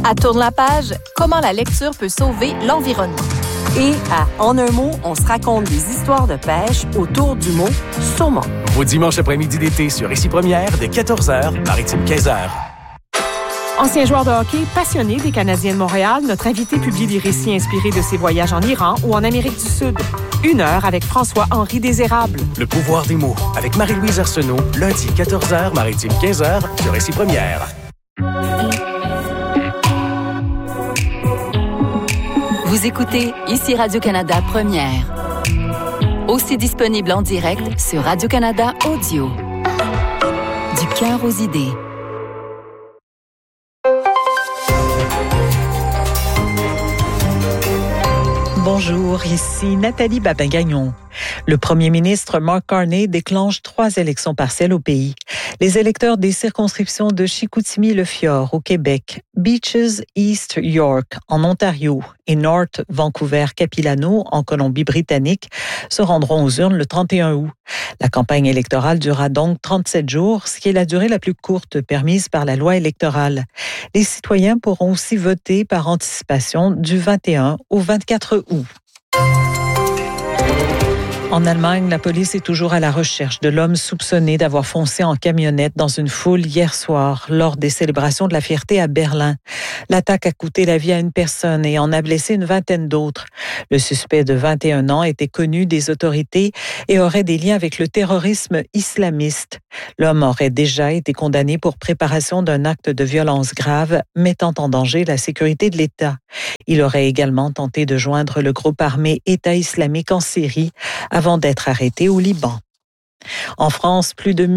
À Tourne la page, comment la lecture peut sauver l'environnement. Et à En un mot, on se raconte des histoires de pêche autour du mot saumon. Au dimanche après-midi d'été sur Ici Première, dès 14h, Maritime 15h. Ancien joueur de hockey, passionné des Canadiens de Montréal, notre invité publie des récits inspirés de ses voyages en Iran ou en Amérique du Sud. 1 heure avec François-Henri Désérable. Le pouvoir des mots, avec Marie-Louise Arsenault, lundi 14h, Maritime 15h, sur Ici Première. Vous écoutez Ici Radio-Canada Première. Aussi disponible en direct sur Radio-Canada Audio. Du cœur aux idées. Bonjour, ici Nathalie Babin-Gagnon. Le premier ministre Mark Carney déclenche 3 élections partielles au pays. Les électeurs des circonscriptions de Chicoutimi-Le-Fjord au Québec, Beaches East York en Ontario et North Vancouver-Capilano en Colombie-Britannique se rendront aux urnes le 31 août. La campagne électorale durera donc 37 jours, ce qui est la durée la plus courte permise par la loi électorale. Les citoyens pourront aussi voter par anticipation du 21 au 24 août. En Allemagne, la police est toujours à la recherche de l'homme soupçonné d'avoir foncé en camionnette dans une foule hier soir lors des célébrations de la fierté à Berlin. L'attaque a coûté la vie à une personne et en a blessé une vingtaine d'autres. Le suspect de 21 ans était connu des autorités et aurait des liens avec le terrorisme islamiste. L'homme aurait déjà été condamné pour préparation d'un acte de violence grave mettant en danger la sécurité de l'État. Il aurait également tenté de joindre le groupe armé État islamique en Syrie avant d'être arrêté au Liban. En France, plus de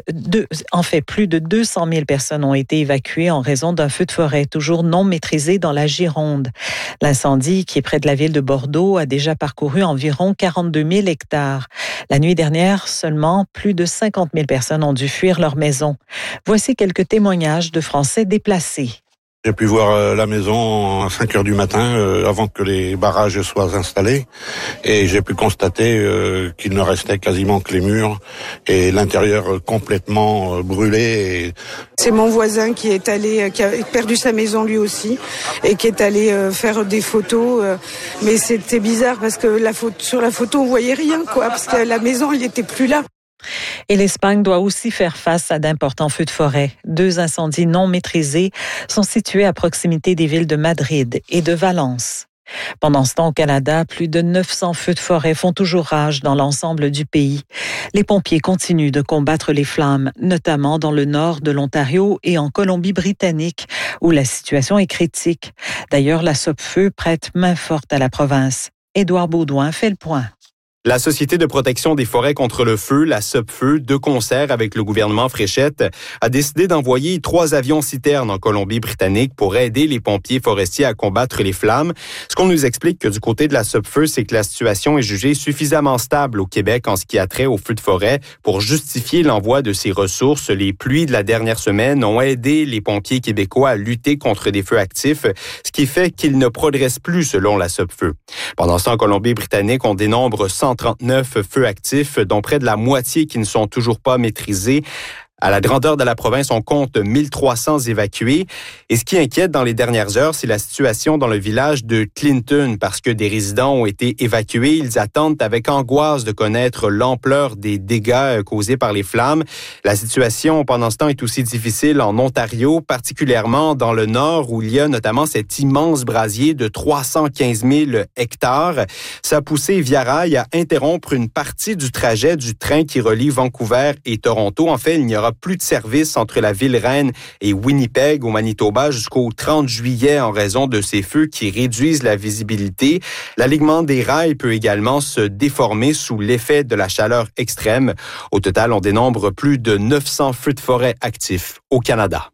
200 000 personnes ont été évacuées en raison d'un feu de forêt toujours non maîtrisé dans la Gironde. L'incendie, qui est près de la ville de Bordeaux, a déjà parcouru environ 42 000 hectares. La nuit dernière, seulement plus de 50 000 personnes ont dû fuir leur maison. Voici quelques témoignages de Français déplacés. J'ai pu voir la maison à 5 heures du matin, avant que les barrages soient installés, et j'ai pu constater qu'il ne restait quasiment que les murs et l'intérieur complètement brûlé. C'est mon voisin qui a perdu sa maison lui aussi et qui est allé faire des photos, mais c'était bizarre parce que sur la photo on voyait rien parce que la maison elle n'était plus là. Et l'Espagne doit aussi faire face à d'importants feux de forêt. 2 incendies non maîtrisés sont situés à proximité des villes de Madrid et de Valence. Pendant ce temps, au Canada, plus de 900 feux de forêt font toujours rage dans l'ensemble du pays. Les pompiers continuent de combattre les flammes, notamment dans le nord de l'Ontario et en Colombie-Britannique, où la situation est critique. D'ailleurs, la Sopfeu prête main forte à la province. Édouard Baudouin fait le point. La Société de protection des forêts contre le feu, la Sopfeu, de concert avec le gouvernement Fréchette, a décidé d'envoyer 3 avions-citernes en Colombie-Britannique pour aider les pompiers forestiers à combattre les flammes. Ce qu'on nous explique que du côté de la Sopfeu, c'est que la situation est jugée suffisamment stable au Québec en ce qui a trait aux feux de forêt pour justifier l'envoi de ces ressources. Les pluies de la dernière semaine ont aidé les pompiers québécois à lutter contre des feux actifs, ce qui fait qu'ils ne progressent plus selon la Sopfeu. Pendant ce temps, en Colombie-Britannique, on dénombre 139 feux actifs, dont près de la moitié qui ne sont toujours pas maîtrisés. À la grandeur de la province, on compte 1300 évacués. Et ce qui inquiète dans les dernières heures, c'est la situation dans le village de Clinton, parce que des résidents ont été évacués. Ils attendent avec angoisse de connaître l'ampleur des dégâts causés par les flammes. La situation, pendant ce temps, est aussi difficile en Ontario, particulièrement dans le nord, où il y a notamment cet immense brasier de 315 000 hectares. Ça a poussé Via Rail à interrompre une partie du trajet du train qui relie Vancouver et Toronto. En fait, il n'y aura plus de service entre la ville-reine et Winnipeg au Manitoba jusqu'au 30 juillet en raison de ces feux qui réduisent la visibilité. L'alignement des rails peut également se déformer sous l'effet de la chaleur extrême. Au total, on dénombre plus de 900 feux de forêt actifs au Canada.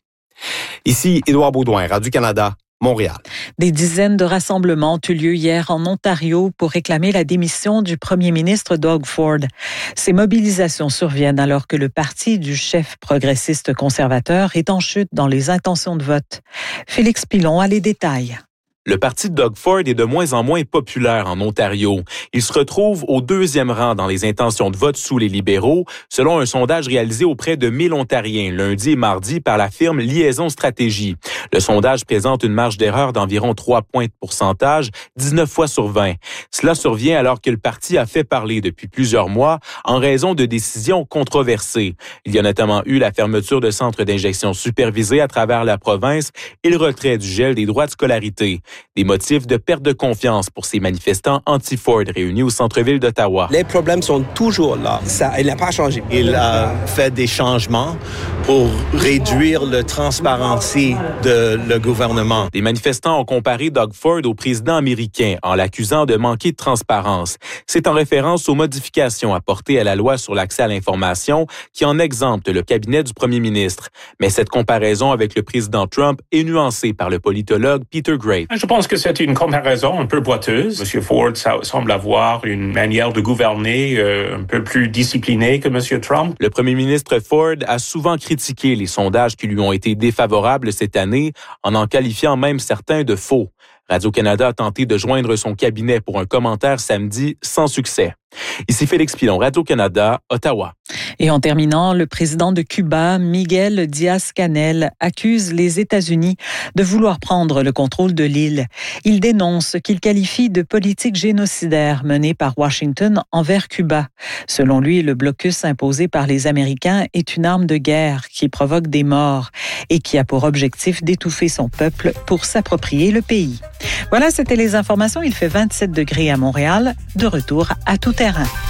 Ici, Édouard Baudouin, Radio-Canada, Montréal. Des dizaines de rassemblements ont eu lieu hier en Ontario pour réclamer la démission du premier ministre Doug Ford. Ces mobilisations surviennent alors que le parti du chef progressiste conservateur est en chute dans les intentions de vote. Félix Pilon a les détails. Le parti de Doug Ford est de moins en moins populaire en Ontario. Il se retrouve au 2e rang dans les intentions de vote sous les libéraux, selon un sondage réalisé auprès de 1000 Ontariens lundi et mardi par la firme Liaison Stratégie. Le sondage présente une marge d'erreur d'environ 3 points de pourcentage, 19 fois sur 20. Cela survient alors que le parti a fait parler depuis plusieurs mois en raison de décisions controversées. Il y a notamment eu la fermeture de centres d'injection supervisés à travers la province et le retrait du gel des droits de scolarité. Des motifs de perte de confiance pour ces manifestants anti-Ford réunis au centre-ville d'Ottawa. Les problèmes sont toujours là. Il n'a pas changé. Il a fait des changements pour réduire la transparence de le gouvernement. Les manifestants ont comparé Doug Ford au président américain en l'accusant de manquer de transparence. C'est en référence aux modifications apportées à la loi sur l'accès à l'information qui en exempte le cabinet du premier ministre. Mais cette comparaison avec le président Trump est nuancée par le politologue Peter Grafe. Je pense que c'est une comparaison un peu boiteuse. M. Ford semble avoir une manière de gouverner un peu plus disciplinée que M. Trump. Le premier ministre Ford a souvent critiqué les sondages qui lui ont été défavorables cette année, en qualifiant même certains de faux. Radio-Canada a tenté de joindre son cabinet pour un commentaire samedi, sans succès. Ici Félix Pilon, Radio-Canada, Ottawa. Et en terminant, le président de Cuba, Miguel Díaz-Canel, accuse les États-Unis de vouloir prendre le contrôle de l'île. Il dénonce ce qu'il qualifie de politique génocidaire menée par Washington envers Cuba. Selon lui, le blocus imposé par les Américains est une arme de guerre qui provoque des morts et qui a pour objectif d'étouffer son peuple pour s'approprier le pays. Voilà, c'était les informations. Il fait 27 degrés à Montréal. De retour à tout terrain.